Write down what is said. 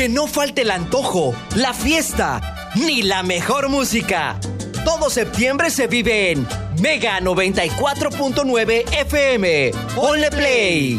Que no falte el antojo, la fiesta, ni la mejor música. Todo septiembre se vive en Mega 94.9 FM. Ponle play.